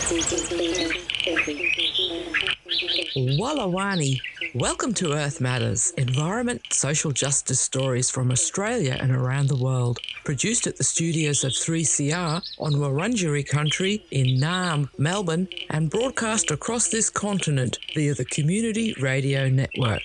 Wallawani, welcome to Earth Matters, environment, social justice stories from Australia and around the world. Produced at the studios of 3CR on Wurundjeri country in Naarm, Melbourne, and broadcast across this continent via the Community Radio Network.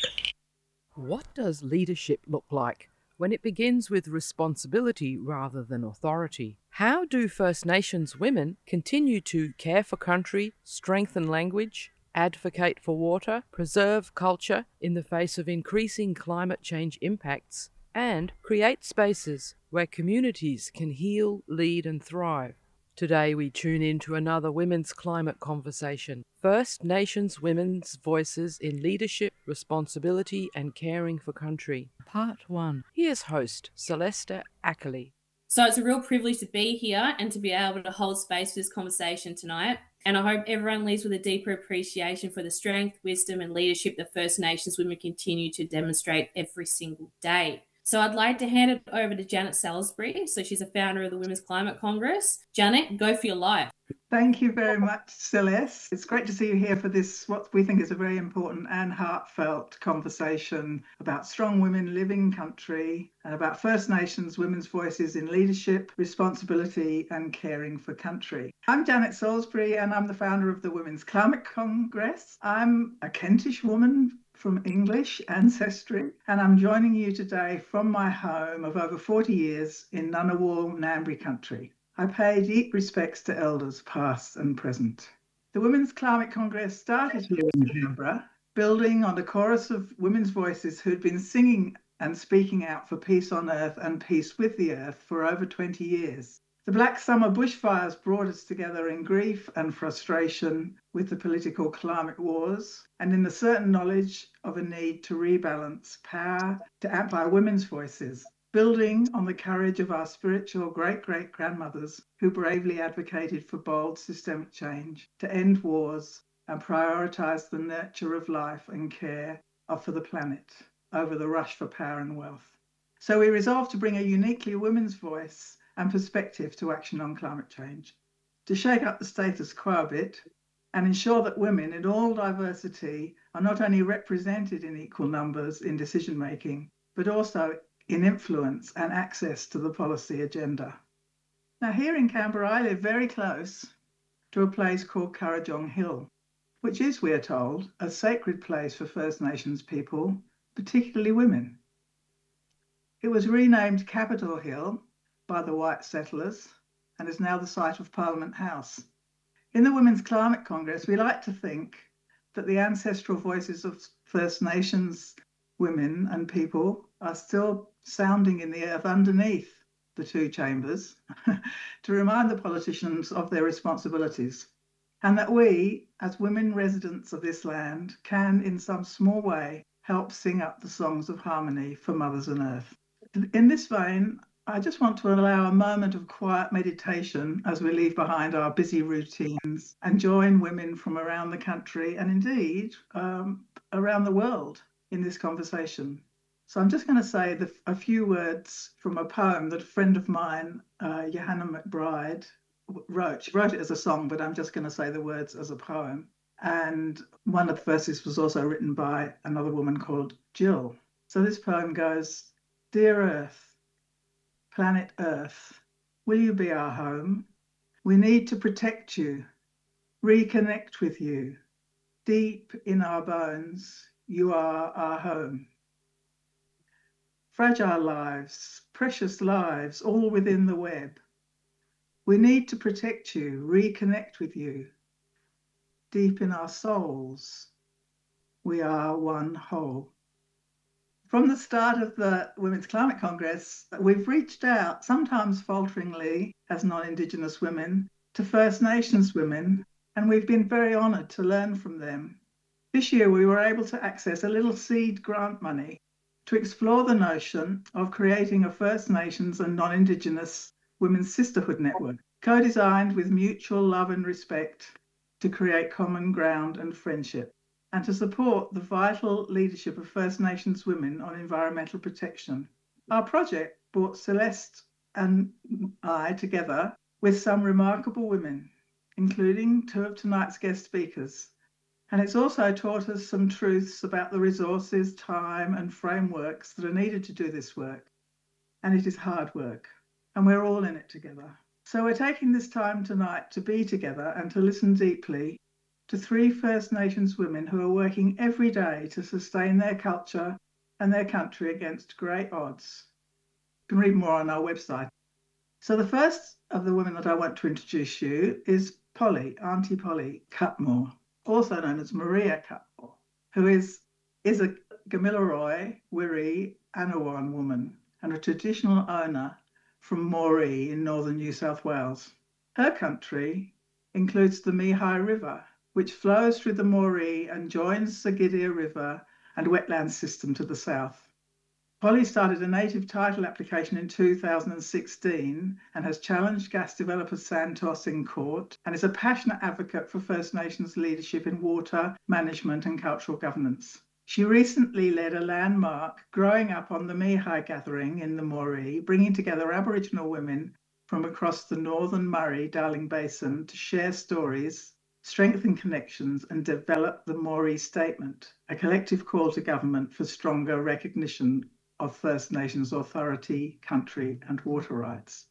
What does leadership look like when it begins with responsibility rather than authority? How do First Nations women continue to care for country, strengthen language, advocate for water, preserve culture in the face of increasing climate change impacts, and create spaces where communities can heal, lead and thrive? Today we tune in to another women's climate conversation. First Nations women's voices in leadership, responsibility and caring for country. Part 1. Here's host Celeste Ackley. So it's a real privilege to be here and to be able to hold space for this conversation tonight. And I hope everyone leaves with a deeper appreciation for the strength, wisdom and leadership that First Nations women continue to demonstrate every single day. So I'd like to hand it over to Janet Salisbury. So she's a founder of the Women's Climate Congress. Janet, go for your life. Thank you very much, Celeste. It's great to see you here for this, what we think is a very important and heartfelt conversation about strong women living country and about First Nations women's voices in leadership, responsibility and caring for country. I'm Janet Salisbury and I'm the founder of the Women's Climate Congress. I'm a Kentish woman from English ancestry, and I'm joining you today from my home of over 40 years in Ngunnawal, Ngambri country. I pay deep respects to elders past and present. The Women's Climate Congress started here in Canberra, building on a chorus of women's voices who'd been singing and speaking out for peace on earth and peace with the earth for over 20 years. The Black Summer bushfires brought us together in grief and frustration with the political climate wars and in the certain knowledge of a need to rebalance power to amplify women's voices, building on the courage of our spiritual great-great-grandmothers who bravely advocated for bold systemic change to end wars and prioritise the nurture of life and care for the planet over the rush for power and wealth. So we resolved to bring a uniquely women's voice and perspective to action on climate change, to shake up the status quo a bit and ensure that women in all diversity are not only represented in equal numbers in decision-making, but also in influence and access to the policy agenda. Now here in Canberra, I live very close to a place called Kurrajong Hill, which is, we are told, a sacred place for First Nations people, particularly women. It was renamed Capitol Hill by the white settlers and is now the site of Parliament House. In the Women's Climate Congress, we like to think that the ancestral voices of First Nations women and people are still sounding in the earth underneath the two chambers to remind the politicians of their responsibilities, and that we, as women residents of this land, can in some small way help sing up the songs of harmony for mothers and earth. In this vein, I just want to allow a moment of quiet meditation as we leave behind our busy routines and join women from around the country and indeed around the world in this conversation. So I'm just going to say a few words from a poem that a friend of mine, Johanna McBride, wrote. She wrote it as a song, but I'm just going to say the words as a poem. And one of the verses was also written by another woman called Jill. So this poem goes, "Dear Earth, planet Earth, will you be our home? We need to protect you, reconnect with you. Deep in our bones, you are our home. Fragile lives, precious lives, all within the web. We need to protect you, reconnect with you. Deep in our souls, we are one whole." From the start of the Women's Climate Congress, we've reached out, sometimes falteringly as non-Indigenous women, to First Nations women, and we've been very honoured to learn from them. This year we were able to access a little seed grant money to explore the notion of creating a First Nations and non-Indigenous women's sisterhood network, co-designed with mutual love and respect to create common ground and friendship, and to support the vital leadership of First Nations women on environmental protection. Our project brought Celeste and I together with some remarkable women, including 2 of tonight's guest speakers. And it's also taught us some truths about the resources, time, and frameworks that are needed to do this work. And it is hard work, and we're all in it together. So we're taking this time tonight to be together and to listen deeply to 3 First Nations women who are working every day to sustain their culture and their country against great odds. You can read more on our website. So the first of the women that I want to introduce you is Polly, Auntie Polly Cutmore, also known as Maria Cutmore, who is a Gamilaroi Wirri Anawan woman and a traditional owner from Moree in northern New South Wales. Her country includes the Mihai River, which flows through the Moree and joins the Gidia River and wetland system to the south. Polly started a native title application in 2016 and has challenged gas developer Santos in court and is a passionate advocate for First Nations leadership in water management and cultural governance. She recently led a landmark Growing Up on the Mihai gathering in the Moree, bringing together Aboriginal women from across the northern Murray-Darling Basin to share stories, strengthen connections and develop the Moree Statement, a collective call to government for stronger recognition of First Nations authority, country and water rights.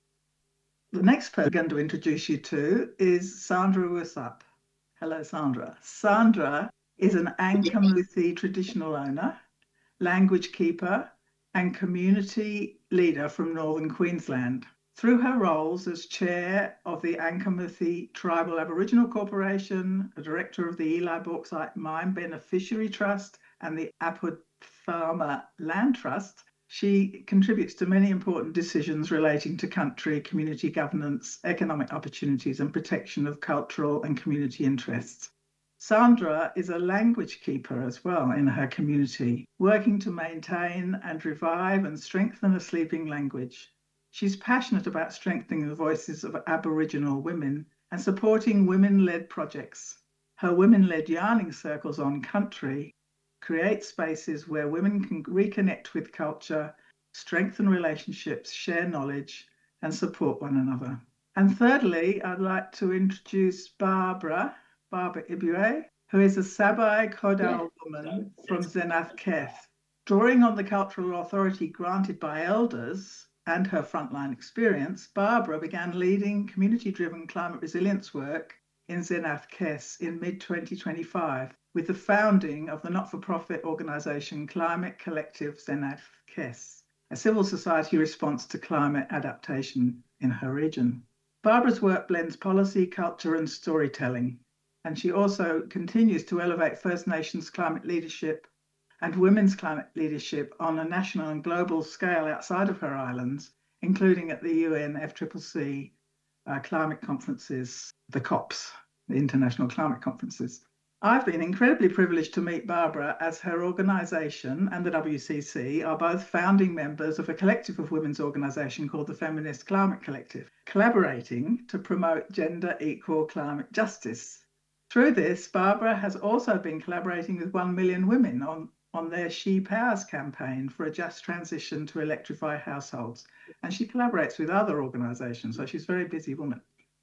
The next person I'm going to introduce you to is Sandra Wisup. Hello, Sandra. Sandra is an Ankamuthi traditional owner, language keeper and community leader from northern Queensland. Through her roles as chair of the Ankamuthi Tribal Aboriginal Corporation, a director of the Eli Bauxite Mine Beneficiary Trust and the Apudfarma Land Trust, she contributes to many important decisions relating to country, community governance, economic opportunities and protection of cultural and community interests. Sandra is a language keeper as well in her community, working to maintain and revive and strengthen a sleeping language. She's passionate about strengthening the voices of Aboriginal women and supporting women-led projects. Her women-led yarning circles on country create spaces where women can reconnect with culture, strengthen relationships, share knowledge, and support one another. And thirdly, I'd like to introduce Barbara Ibue, who is a Sabai Kodal woman from Zenath Keth. Drawing on the cultural authority granted by elders and her frontline experience, Barbara began leading community-driven climate resilience work in Zenath Keth in mid-2025 with the founding of the not-for-profit organisation Climate Collective Zenath Keth, a civil society response to climate adaptation in her region. Barbara's work blends policy, culture and storytelling, and she also continues to elevate First Nations climate leadership and women's climate leadership on a national and global scale outside of her islands, including at the UN FCCC climate conferences, the COPs, the International Climate Conferences. I've been incredibly privileged to meet Barbara as her organisation and the WCC are both founding members of a collective of women's organisation called the Feminist Climate Collective, collaborating to promote gender equal climate justice. Through this, Barbara has also been collaborating with 1 Million Women on their She Powers campaign for a just transition to electrify households. And she collaborates with other organisations, so she's a very busy woman.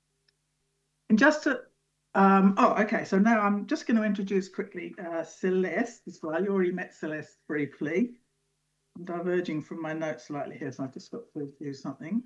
And just to, so now I'm just going to introduce quickly Celeste as well. You already met Celeste briefly. I'm diverging from my notes slightly here, so I've just got to do something.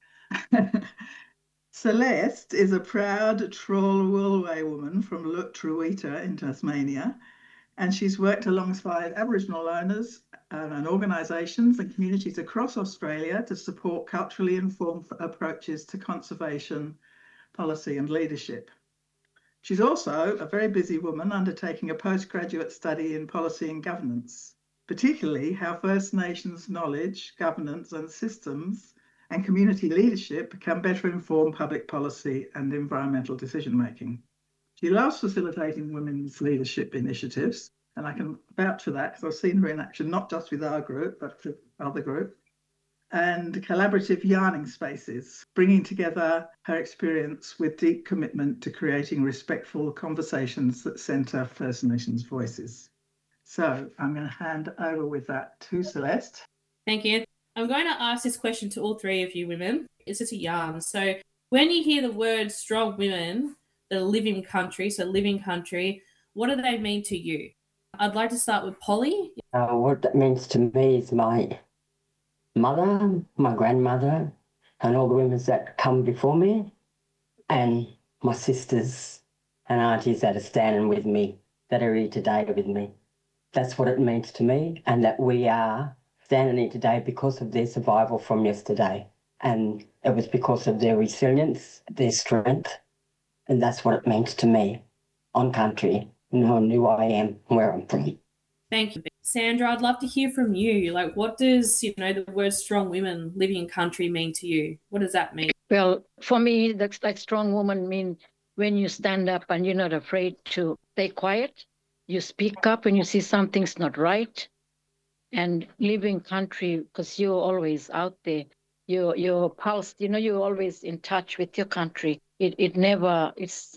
Celeste is a proud Trawl-Woolway woman from Lutruwita in Tasmania, and she's worked alongside Aboriginal owners and organisations and communities across Australia to support culturally informed approaches to conservation, policy and leadership. She's also a very busy woman undertaking a postgraduate study in policy and governance, particularly how First Nations knowledge, governance and systems and community leadership can better inform public policy and environmental decision-making. She loves facilitating women's leadership initiatives, and I can vouch for that because I've seen her in action, not just with our group, but with other groups, and collaborative yarning spaces, bringing together her experience with deep commitment to creating respectful conversations that centre First Nations voices. So I'm going to hand over with that to Celeste. Thank you. I'm going to ask this question to all 3 of you women. It's just a yarn. So When you hear the word strong women that live in country, so living country, what do they mean to you? I'd like to start with Polly. What that means to me is my mother, my grandmother, and all the women that come before me, and my sisters and aunties that are standing with me, that are here today with me. That's what it means to me, and that we are standing here today because of their survival from yesterday. And it was because of their resilience, their strength, and that's what it means to me on country, knowing who I am, where I'm from. Thank you. Sandra, I'd love to hear from you. Like, what does, the word strong women living in country mean to you? What does that mean? Well, for me, that's like strong woman mean when you stand up and you're not afraid to stay quiet. You speak up when you see something's not right. And living country, because you're always out there. Your pulse, you're always in touch with your country. It never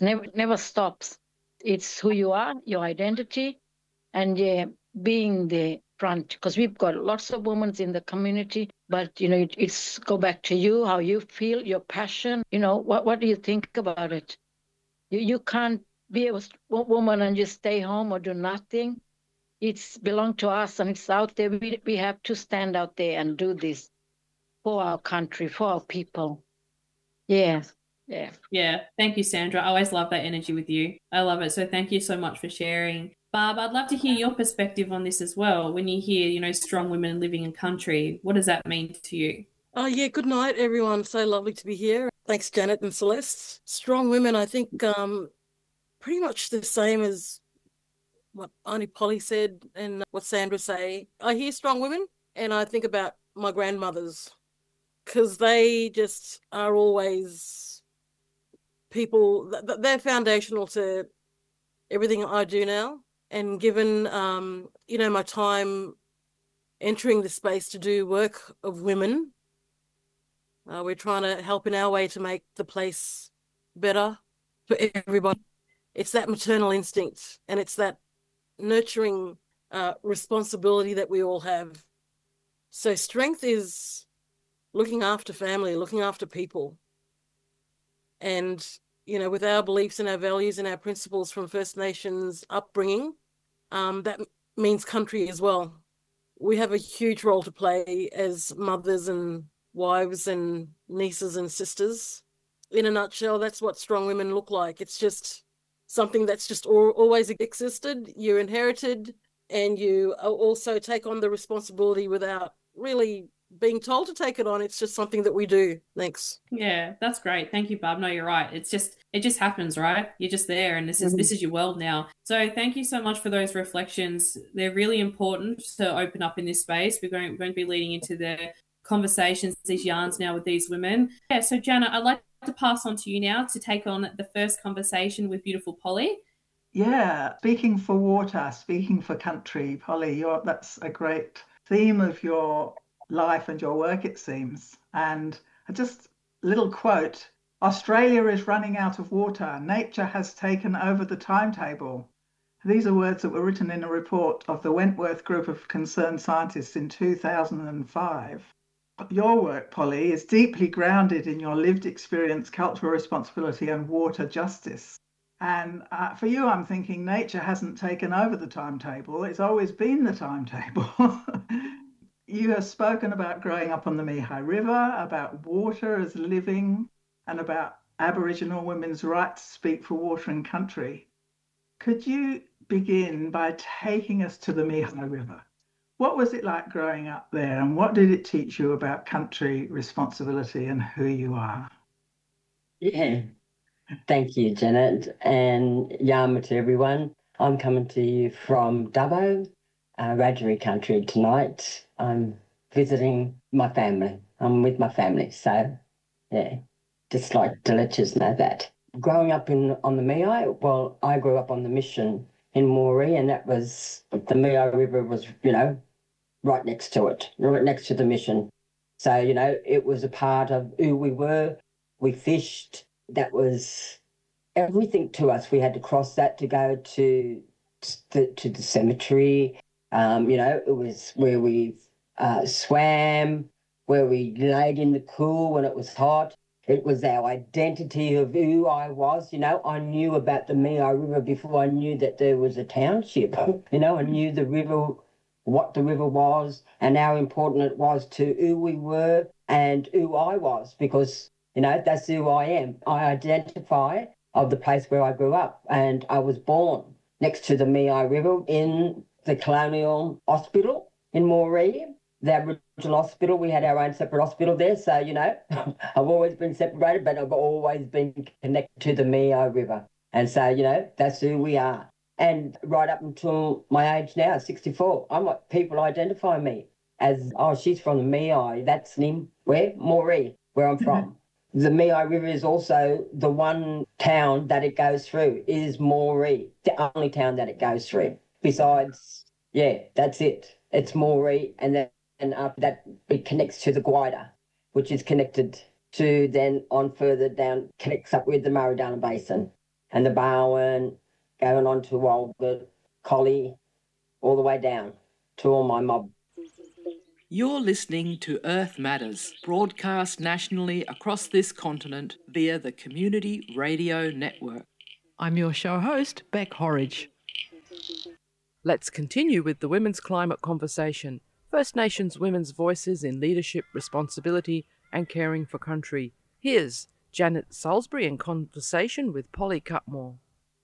stops. It's who you are, your identity, and being the front, because we've got lots of women in the community, but it's go back to you, how you feel, your passion. What do you think about it? You can't be a woman and just stay home or do nothing. It's belong to us, and it's out there. We have to stand out there and do this for our country, for our people. Yeah. Thank you, Sandra. I always love that energy with you. I love it. So thank you so much for sharing. Barb, I'd love to hear your perspective on this as well. When you hear, strong women living in country, what does that mean to you? Oh, yeah. Good night, everyone. So lovely to be here. Thanks, Janet and Celeste. Strong women, I think, pretty much the same as what Auntie Polly said and what Sandra say. I hear strong women and I think about my grandmothers, because they just are always people, they're foundational to everything I do now. And given, my time entering the space to do work of women, we're trying to help in our way to make the place better for everybody. It's that maternal instinct and it's that nurturing responsibility that we all have. So strength is looking after family, looking after people. And with our beliefs and our values and our principles from First Nations upbringing, that means country as well. We have a huge role to play as mothers and wives and nieces and sisters. In a nutshell, that's what strong women look like. It's just something that's just always existed. You're inherited and you also take on the responsibility without really being told to take it on. It's just something that we do. Thanks. Yeah, that's great. Thank you, Barb. No, you're right. It just happens, right? You're just there, and this is your world now. So thank you so much for those reflections. They're really important to open up in this space. We're going to be leading into the conversations, these yarns now with these women. Yeah, so Jana, I'd like to pass on to you now to take on the first conversation with beautiful Polly. Yeah, speaking for water, speaking for country, Polly, that's a great theme of your life and your work, it seems. And just a little quote: Australia is running out of water. Nature has taken over the timetable. These are words that were written in a report of the Wentworth Group of Concerned Scientists in 2005. Your work, Polly, is deeply grounded in your lived experience, cultural responsibility, and water justice. And for you, I'm thinking nature hasn't taken over the timetable. It's always been the timetable. You have spoken about growing up on the Mihai River, about water as living, and about Aboriginal women's right to speak for water and country. Could you begin by taking us to the Mihai River? What was it like growing up there, and what did it teach you about country responsibility and who you are? Yeah, thank you, Janet, and Yama to everyone. I'm coming to you from Dubbo, Wiradjuri country tonight. I'm visiting my family. I'm with my family, so yeah, just like to let you know that. Growing up on the Mihai, well, I grew up on the mission in Moree, and that was, the Mihai River was, right next to it, right next to the mission. So, it was a part of who we were. We fished. That was everything to us. We had to cross that to go to the cemetery. It was where we swam, where we laid in the cool when it was hot. It was our identity of who I was. You know, I knew about the Mei River before I knew that there was a township. You know, I knew the river, what the river was, and how important it was to who we were and who I was, because, you know, that's who I am. I identify of the place where I grew up, and I was born next to the Mei River in the Colonial Hospital in Moree, the Aboriginal hospital. We had our own separate hospital there, so, you know, I've always been separated, but I've always been connected to the Mei River. And so, you know, that's who we are. And right up until my age now, 64, I'm like, people identify me as, oh, she's from the Mei. That's Nim. Where? Moree, where I'm from. The Mei River is also the one town that it goes through, is Moree, the only town that it goes through. Besides, yeah, that's it. It's Moree, and then after that it connects to the Guida, which is connected to then on further down, connects up with the Murray-Darling Basin and the Barwon, going on to Walgett, Collie, all the way down to all my mob. You're listening to Earth Matters, broadcast nationally across this continent via the Community Radio Network. I'm your show host, Beck Horridge. Let's continue with the Women's Climate Conversation, First Nations women's voices in leadership, responsibility and caring for country. Here's Janet Salisbury in conversation with Polly Cutmore.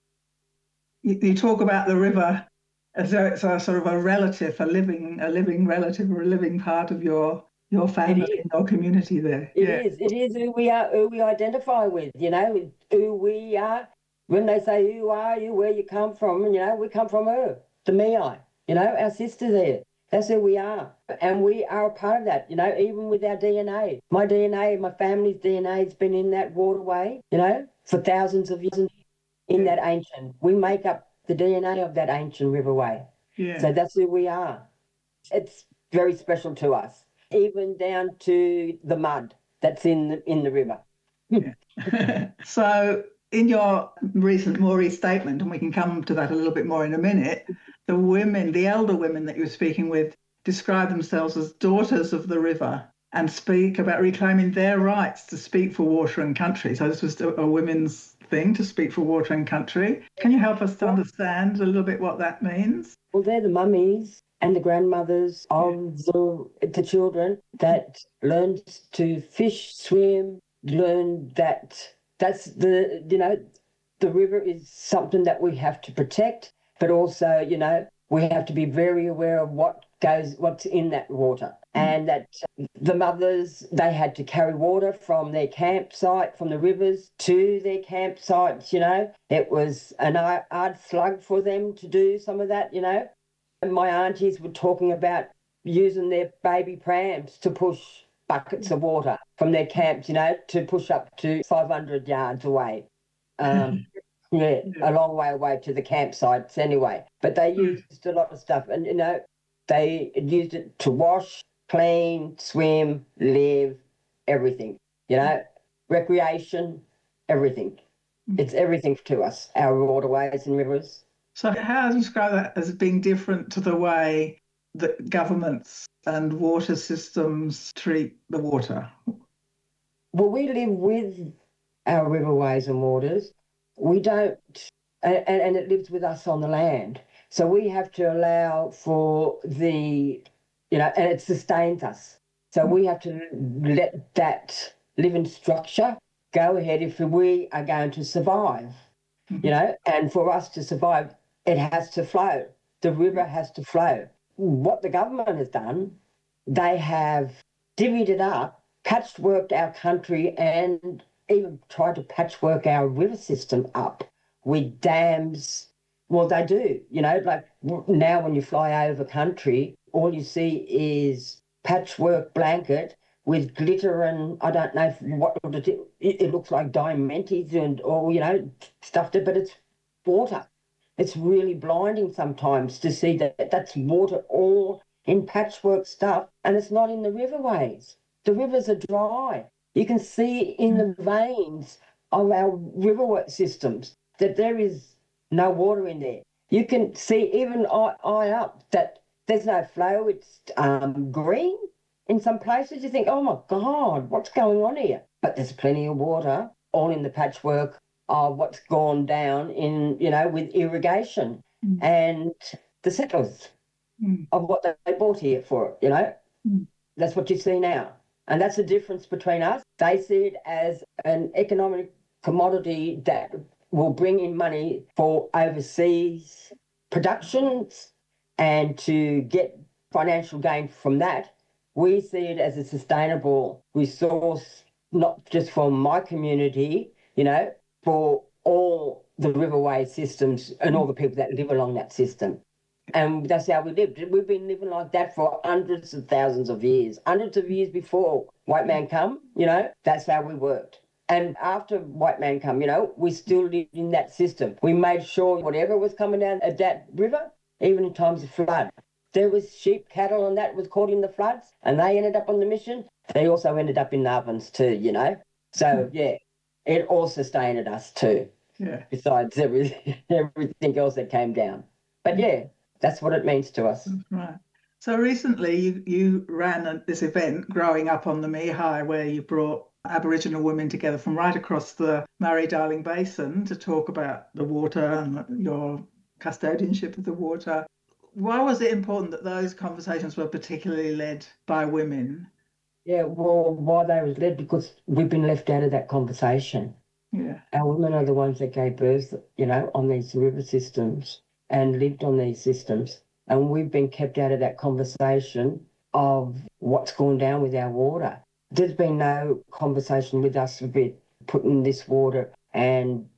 You talk about the river as though it's a sort of a relative, a living relative, or a living part of your family and your community there. It is who we are, who we identify with, you know, who we are. When they say, who are you, where you come from, you know, we come from her, the Mei, you know, our sister there. That's who we are. And we are a part of that, you know, even with our DNA. My DNA, my family's DNA has been in that waterway, you know, for thousands of years in that ancient. We make up the DNA of that ancient riverway. Yeah. So that's who we are. It's very special to us, even down to the mud that's in the river. Yeah. So in your recent Moree statement, and we can come to that a little bit more in a minute, the women, the elder women that you were speaking with, describe themselves as daughters of the river and speak about reclaiming their rights to speak for water and country. So this was a women's thing, to speak for water and country. Can you help us to understand a little bit what that means? Well, they're the mummies and the grandmothers of the children that learned to fish, swim, learn that's the, you know, the river is something that we have to protect, but also, you know, we have to be very aware of what's in that water. And that the mothers, they had to carry water from their campsite, from the rivers to their campsites, you know. It was an hard slug for them to do some of that, you know. And my aunties were talking about using their baby prams to push buckets of water from their camps, you know, to push up to 500 yards away. Yeah, a long way away to the campsites anyway. But they used a lot of stuff, and, you know, they used it to wash, clean, swim, live, everything, you know, recreation, everything. It's everything to us, our waterways and rivers. So how do you describe that as being different to the way that governments and water systems treat the water? Well, we live with our riverways and waters. We don't, and it lives with us on the land. So we have to allow for the, you know, and it sustains us. So we have to let that living structure go ahead if we are going to survive, you know, and for us to survive, it has to flow. The river has to flow. What the government has done, they have divvied it up, patchworked our country, and even tried to patchwork our river system up with dams. Well, they do, you know, like now when you fly over country, all you see is patchwork blanket with glitter and I don't know what it looks like diamantes and all, you know, stuff there, but it's water. It's really blinding sometimes to see that that's water all in patchwork stuff, and it's not in the riverways. The rivers are dry. You can see in the veins of our river systems that there is no water in there. You can see even eye up that there's no flow. It's green in some places. You think, oh my God, what's going on here? but there's plenty of water, all in the patchwork of what's gone down in, with irrigation and the settlers of what they bought here for, That's what you see now. And that's the difference between us. They see it as an economic commodity that will bring in money for overseas productions and to get financial gain from that. We see it as a sustainable resource, not just for my community, for all the riverway systems and all the people that live along that system. And that's how we lived. We've been living like that for hundreds of thousands of years. Hundreds of years before white man come, that's how we worked. And after white man come, we still lived in that system. We made sure whatever was coming down at that river, even in times of flood, there was sheep, cattle, and that was caught in the floods, and they ended up on the mission. They also ended up in the ovens too, So, yeah, it all sustained us too, besides everything else that came down. But, yeah, that's what it means to us. Right. So recently you ran this event, Growing Up on the Mihai, where you brought Aboriginal women together from right across the Murray-Darling Basin to talk about the water and your custodianship of the water. Why was it important that those conversations were particularly led by women? Yeah, well, why they was led? Because we've been left out of that conversation. Yeah. Our women are the ones that gave birth, on these river systems and lived on these systems. And we've been kept out of that conversation of what's gone down with our water. There's been no conversation with us about putting this water and